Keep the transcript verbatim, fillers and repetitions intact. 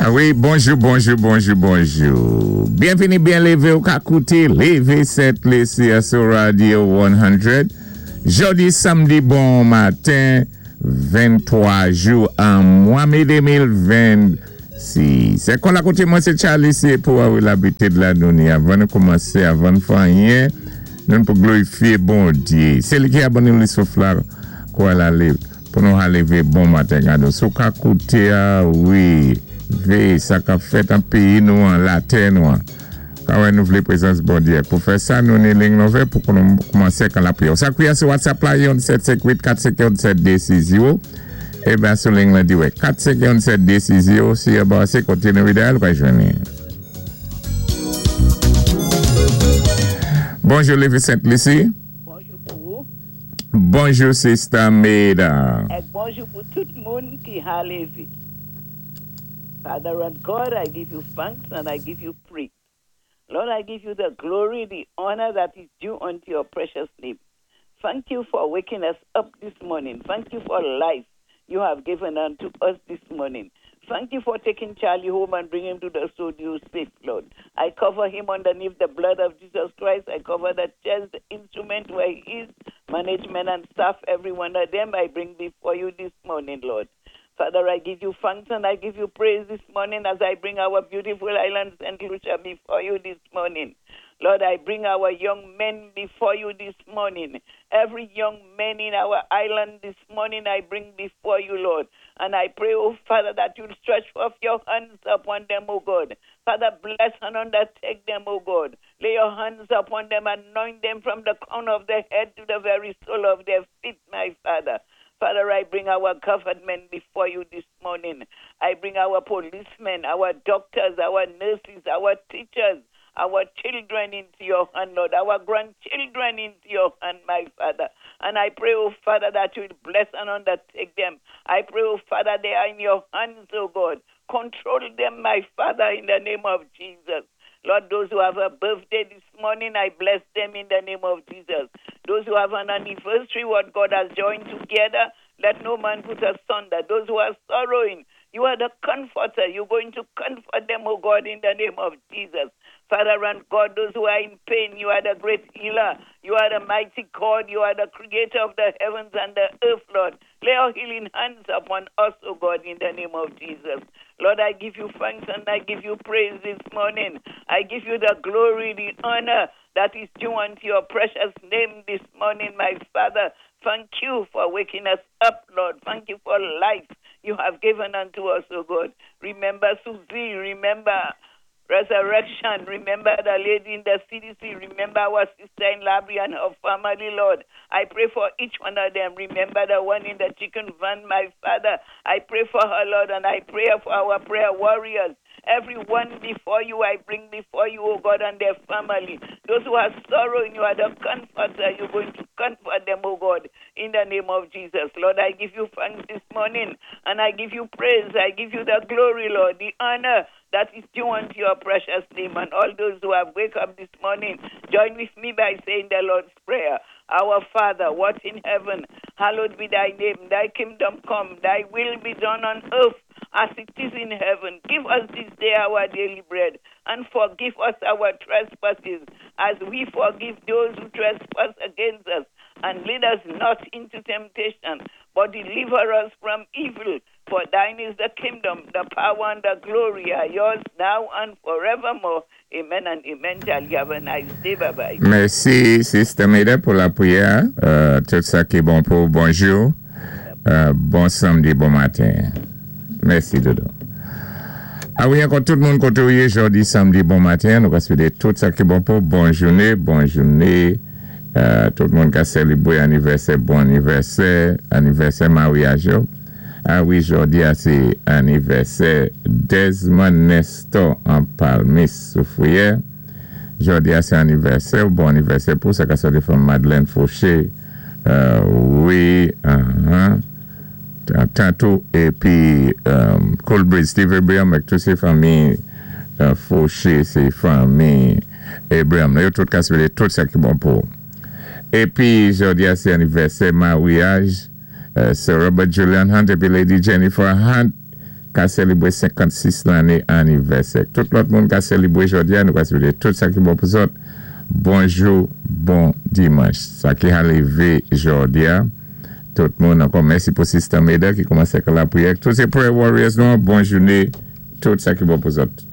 Ah oui, bonjour, bonjour, bonjour, bonjour. Bienvenue, bien levé au Kakouté, levé cette laissée sur Radio cent. Jeudi, samedi, bon matin, vingt-trois jours en mois mai deux mille vingt-six. C'est qu'on a côté moi, c'est Charlie, c'est pour avoir l'habitude de la donner. Avant de commencer, avant de faire rien, nous pour glorifier bon Dieu. C'est lui qui a abonné le souffle là, quoi la lève, pour nous lever bon matin. Gado, sous Kakouté, oui. Ve, ça qu'a fait un pays nous en latin nous. Quand nous voulons présence bon Dieu. Pour faire ça, nous avons une ligne nouvelle pour qu'on commencer avec la prière. Ça prière sur WhatsApp là, sept cinq huit quatre cinq sept deux six zéro. Et bien sur ligne là, dit ouais, quatre cinq sept deux six zéro. Si vous avez continué vidéo, vous rejoindre. Bonjour, Lévi Saint-Lucie. Bonjour pour vous. Bonjour, Sister Maida. Et bonjour pour tout le monde qui a levé. Father and God, I give you thanks and I give you praise. Lord, I give you the glory, the honor that is due unto your precious name. Thank you for waking us up this morning. Thank you for life you have given unto us this morning. Thank you for taking Charlie home and bringing him to the studio safe, Lord. I cover him underneath the blood of Jesus Christ. I cover the chest, the instrument where he is, management and staff, every one of them I bring before you this morning, Lord. Father, I give you thanks and I give you praise this morning as I bring our beautiful island Saint Lucia before you this morning. Lord, I bring our young men before you this morning. Every young man in our island this morning I bring before you, Lord. And I pray, oh Father, that you'll stretch forth your hands upon them, oh God. Father, bless and undertake them, oh God. Lay your hands upon them, anoint them from the crown of their head to the very sole of their feet, my Father. Father, I bring our government before you this morning. I bring our policemen, our doctors, our nurses, our teachers, our children into your hand, Lord, our grandchildren into your hand, my Father. And I pray, oh Father, that you will bless and undertake them. I pray, oh Father, they are in your hands, oh God. Control them, my Father, in the name of Jesus. Lord, those who have a birthday this morning, I bless them in the name of Jesus. Those who have an anniversary, what God has joined together, let no man put asunder. Those who are sorrowing, you are the comforter. You're going to comfort them, oh God, in the name of Jesus. Father and God, those who are in pain, you are the great healer. You are the mighty God. You are the creator of the heavens and the earth, Lord. Lay your healing hands upon us, oh God, in the name of Jesus. Lord, I give you thanks and I give you praise this morning. I give you the glory, the honor that is due unto your precious name this morning, my Father. Thank you for waking us up, Lord. Thank you for life you have given unto us, oh God. Remember Susie, remember Resurrection, remember the lady in the C D C, remember our sister in Labrie and her family, Lord. I pray for each one of them. Remember the one in the chicken van, my Father. I pray for her, Lord, and I pray for our prayer warriors. Everyone before you, I bring before you, oh God, and their family. Those who are sorrowing, you are the comforter. You're going to comfort them, oh God, in the name of Jesus. Lord, I give you thanks this morning, and I give you praise. I give you the glory, Lord, the honor that is due unto your precious name. And all those who have wake up this morning, join with me by saying the Lord's Prayer. Our Father, what in heaven, hallowed be thy name. Thy kingdom come, thy will be done on earth as it is in heaven. Give us this day our daily bread, and forgive us our trespasses, as we forgive those who trespass against us. And lead us not into temptation, but deliver us from evil. For thine is the kingdom, the power, and the glory are yours now and forevermore. Amen and amen. Shall you have a nice day. Bye-bye. Merci, Sister Maida, pour la prière. Euh, tout ça qui est bon pour bonjour. Euh, bon samedi, bon matin. Merci, Dodo. Ah oui, encore tout le monde côté aujourd'hui, samedi, bon matin. Nous allons faire tout ça qui est bon pour bonne journée, bonne journée. Euh, tout le monde qui a célébré anniversaire, bon anniversaire, anniversaire mariage. Ah oui, aujourd'hui, c'est anniversaire Desmond Nestor en Palmis, Soufrière. Aujourd'hui, c'est anniversaire, bon anniversaire pour ça, que ça de femme Madeleine Fauché. Euh, oui, uh-huh. Tantôt, et puis, um, Colbridge, Steve Abraham, avec toutes ses familles, uh, Fauché, ses familles, Abraham. Là, tout cas, c'est tout ça qui est bon pour. Et puis, aujourd'hui, c'est anniversaire mariage. Uh, Sir Robert Julian Hunt et puis Lady Jennifer Hunt ka célébrer cinquante-six l'année anniversaire. Tout l'autre monde qui a célébré aujourd'hui, nous va célébrer tout ça qui bon pour autres. Bonjour, bon dimanche. Ça qui a levé aujourd'hui. Tout le monde encore merci pour le système Meda qui commence avec la prière. Tous ces prayer warriors, bonne journée. Tout ça qui bon pour autres.